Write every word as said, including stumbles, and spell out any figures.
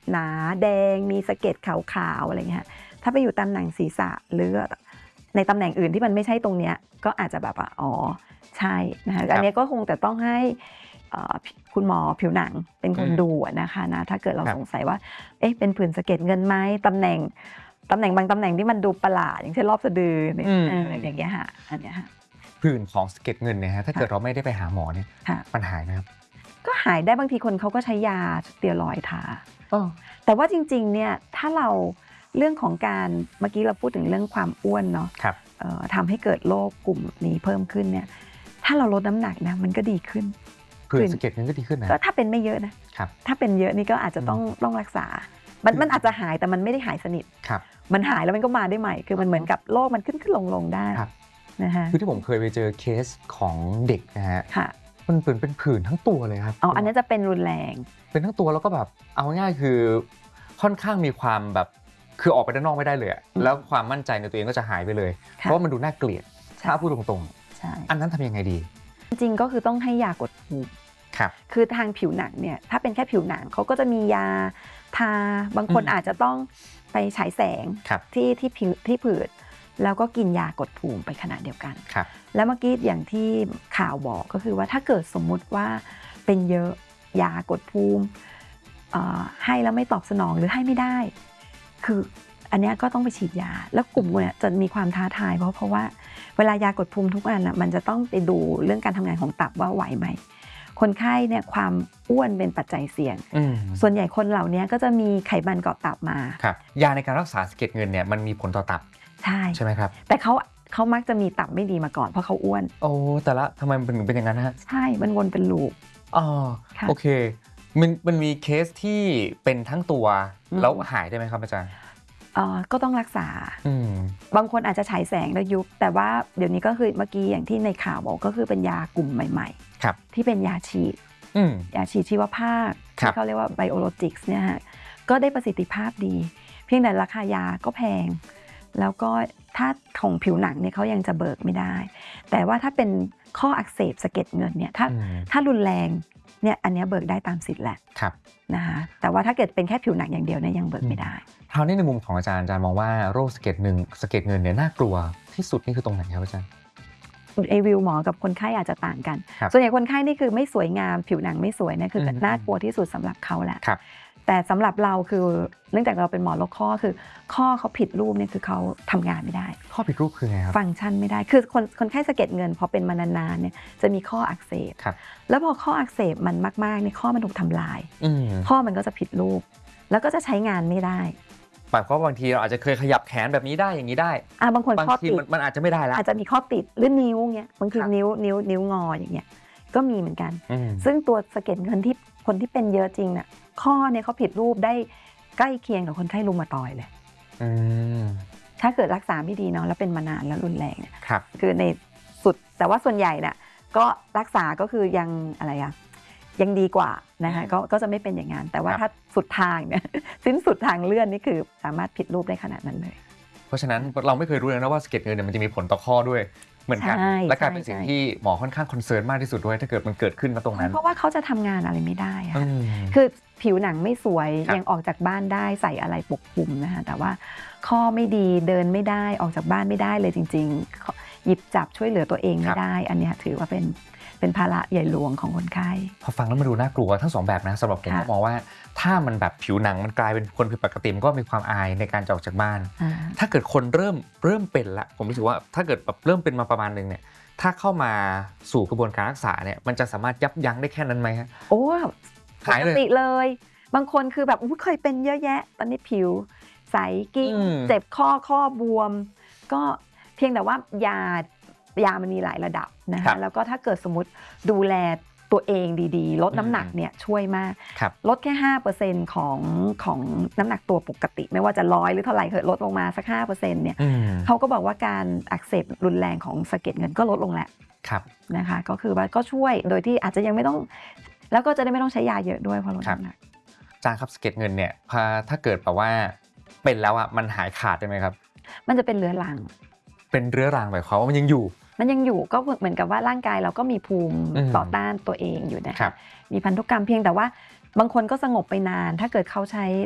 หนาแดงมีสะเก็ดขาวๆอะไรเงี้ยถ้าไปอยู่ตามหนังศีรษะหรือในตำแหน่งอื่นที่มันไม่ใช่ตรงเนี้ยก็อาจจะแบบว่าอ๋อใช่นะคะอันนี้ก็คงแต่ต้องให้คุณหมอผิวหนังเป็นคนดูนะคะนะถ้าเกิดเราสงสัยว่าเอ๊ะเป็นผื่นสะเก็ดเงินไหมตำแหน่งตำแหน่งบางตำแหน่งที่มันดูประหลาดอย่างเช่นรอบสะดือเนี่ยอย่างเงี้ยค่ะอันเนี้ยค่ะผื่นของสะเก็ดเงินเนี่ยฮะถ้าเกิดเราไม่ได้ไปหาหมอเนี่ยมันหายไหมครับก็หายได้บางทีคนเขาก็ใช้ยาสเตียรอยด์ทาแต่ว่าจริงๆเนี่ยถ้าเราเรื่องของการเมื่อกี้เราพูดถึงเรื่องความอ้วนเนาะทำให้เกิดโรคกลุ่มนี้เพิ่มขึ้นเนี่ยถ้าเราลดน้ำหนักนะมันก็ดีขึ้นผื่นสะเก็ดเงินก็ดีขึ้นนะก็ถ้าเป็นไม่เยอะนะถ้าเป็นเยอะนี่ก็อาจจะต้องต้องรักษามันมันอาจจะหายแต่มันไม่ได้หายสนิทมันหายแล้วมันก็มาได้ใหม่คือมันเหมือนกับโรคมันขึ้นขึ้นลงลงได้นะฮะคือที่ผมเคยไปเจอเคสของเด็กนะฮะมันเป็นเป็นผื่นทั้งตัวเลยครับอ๋ออันนี้จะเป็นรุนแรงเป็นทั้งตัวแล้วก็แบบเอาง่ายคือค่อนข้างมีความแบบคือออกไปด้านนอกไม่ได้เลยแล้วความมั่นใจในตัวเองก็จะหายไปเลยเพราะมันดูน่าเกลียดถ้าพูดตรงๆอันนั้นทำยังไงดีจริงๆก็คือต้องให้ยากดภูมิคือทางผิวหนังเนี่ยถ้าเป็นแค่ผิวหนังเขาก็จะมียาทาบางคนอาจจะต้องไปฉายแสงที่ที่ผิวที่ผืดแล้วก็กินยากดภูมิไปขณะเดียวกันแล้วเมื่อกี้อย่างที่ข่าวบอกก็คือว่าถ้าเกิดสมมุติว่าเป็นเยอะยากดภูมิให้แล้วไม่ตอบสนองหรือให้ไม่ได้คืออันนี้ก็ต้องไปฉีดยาแล้วกลุ่มเนี่ยจะมีความท้าทายเพราะเพราะว่าเวลายากดภูมิทุกอันน่ะมันจะต้องไปดูเรื่องการทำงานของตับว่าไหวไหมคนไข้เนี่ยความอ้วนเป็นปัจจัยเสี่ยงส่วนใหญ่คนเหล่านี้ก็จะมีไขมันเกาะตับมาครับยาในการรักษาสะเก็ดเงินเนี่ยมันมีผลต่อตับใช่ใช่ไหมครับแต่เขาเขามักจะมีตับไม่ดีมาก่อนเพราะเขาอ้วนโอ้แต่ละทำไมมันถึงเป็นอย่างนั้นฮะใช่มันวนเป็นลูปอ๋อโอเคมันมันมีเคสที่เป็นทั้งตัวแล้วหายได้ไหมครับอาจารย์ก็ต้องรักษาบางคนอาจจะฉายแสงแล้วยุบแต่ว่าเดี๋ยวนี้ก็คือเมื่อกี้อย่างที่ในข่าวบอกก็คือเป็นยากลุ่มใหม่ๆที่เป็นยาฉีดยาฉีดชีวภาพที่เขาเรียกว่าไบโอโลจิกส์เนี่ยฮะก็ได้ประสิทธิภาพดีเพียงแต่ราคายาก็แพงแล้วก็ถ้าของผิวหนังเนี่ยเขายังจะเบิกไม่ได้แต่ว่าถ้าเป็นข้ออักเสบสะเก็ดเงินเนี่ยถ้าถ้ารุนแรงเนี่ยอันนี้เบิกได้ตามสิทธิ์แหละนะคะแต่ว่าถ้าเกิดเป็นแค่ผิวหนังอย่างเดียวเนี่ยยังเบิกไม่ได้คราวนี้ในมุมของอาจารย์อาจารย์มองว่าโรคสะเก็ดหนึ่งสะเก็ดเงินเนี่ยน่ากลัวที่สุดนี่คือตรงไหนครับอาจารย์ไอวิวหมอกับคนไข้อาจจะต่างกันส่วนใหญ่คนไข้นี่คือไม่สวยงามผิวหนังไม่สวยนะคือน่ากลัวที่สุดสำหรับเขาแหละแต่สำหรับเราคือเนื่องจากเราเป็นหมอโรคข้อคือข้อเขาผิดรูปเนี่ยคือเขาทำงานไม่ได้ข้อผิดรูปคือไงครับฟังก์ชันไม่ได้คือคนคนไข้สะเก็ดเงินพอเป็นมานานๆเนี่ยจะมีข้ออักเสบแล้วพอข้ออักเสบมันมากๆในข้อมันถูกทำลายข้อมันก็จะผิดรูปแล้วก็จะใช้งานไม่ได้หมายความว่าบางทีเราอาจจะเคยขยับแขนแบบนี้ได้อย่างนี้ได้อ่าบางคนข้อติดมันอาจจะไม่ได้แล้วอาจจะมีข้อติดหรือนิ้วเงี้ยบางทีนิ้วนิ้วนิ้วงออย่างเงี้ยก็มีเหมือนกันซึ่งตัวสะเก็ดเงินที่คนที่เป็นเยอะจริงน่ะข้อเนี่ยเขาผิดรูปได้ใกล้เคียงกับคนไข้รูมาตอยด์เลยถ้าเกิดรักษาไม่ดีเนาะแล้วเป็นมานานแล้วรุนแรงเนี่ยคือในสุดแต่ว่าส่วนใหญ่น่ะก็รักษาก็คือยังอะไรอะยังดีกว่านะคะก็ก็จะไม่เป็นอย่างนั้นแต่ว่าถ้าสุดทางเนี่ยสิ้นสุดทางเลื่อนนี่คือสามารถผิดรูปได้ขนาดนั้นเลยเพราะฉะนั้นเราไม่เคยรู้เลยนะว่าสะเก็ดเงินเนี่ยมันจะมีผลต่อข้อด้วยเหมือนกันและกลายเป็นสิ่งที่หมอค่อนข้างคอนเซิร์นมากที่สุดด้วยถ้าเกิดมันเกิดขึ้นมาตรงนั้นเพราะว่าเขาจะทำงานอะไรไม่ได้ค่ะคือผิวหนังไม่สวยยังออกจากบ้านได้ใส่อะไรปกคลุมนะคะแต่ว่าข้อไม่ดีเดินไม่ได้ออกจากบ้านไม่ได้เลยจริงๆหยิบจับช่วยเหลือตัวเองไม่ได้อันนี้ถือว่าเป็นเป็นภาระใหญ่หลวงของคนไข้พอฟังแล้วมันดูน่ากลัวทั้งสองแบบนะสำหรับผมมองว่าถ้ามันแบบผิวหนังมันกลายเป็นคนผิดปกติมันก็มีความอายในการจะออกจากบ้านถ้าเกิดคนเริ่มเริ่มเป็นละผมรู้สึกว่าถ้าเกิดแบบเริ่มเป็นมาประมาณนึงเนี่ยถ้าเข้ามาสู่กระบวนการรักษาเนี่ยมันจะสามารถยับยั้งได้แค่นั้นไหมฮะโอ้หายเลยเลยบางคนคือแบบเคยเป็นเยอะแยะตอนนี้ผิวใสกิ้งเจ็บข้อข้อบวมก็เพียงแต่ว่ายายามันมีหลายระดับนะคะแล้วก็ถ้าเกิดสมมติดูแลตัวเองดีๆลดน้ำหนักเนี่ยช่วยมากลดแค่ ห้าเปอร์เซ็นต์ ของของน้ำหนักตัวปกติไม่ว่าจะร้อยหรือเท่าไหร่เกิดลดลงมาสัก ห้าเปอร์เซ็นต์ เนี่ยเขาก็บอกว่าการอักเสบรุนแรงของสะเก็ดเงินก็ลดลงแหละนะคะก็คือว่าก็ช่วยโดยที่อาจจะยังไม่ต้องแล้วก็จะได้ไม่ต้องใช้ยาเยอะด้วยเพราะลดน้ำหนักอาจารย์ครับสะเก็ดเงินเนี่ยถ้าเกิดแบบว่าเป็นแล้วอ่ะมันหายขาดได้ไหมครับมันจะเป็นเรื้อรังเป็นเรื้อรังหมายความว่ามันยังอยู่มันยังอยู่ก็เหมือนกับว่าร่างกายเราก็มีภูมิต่อต้านตัวเองอยู่นะคะมีพันธุกรรมเพียงแต่ว่าบางคนก็สงบไปนานถ้าเกิดเขาใช้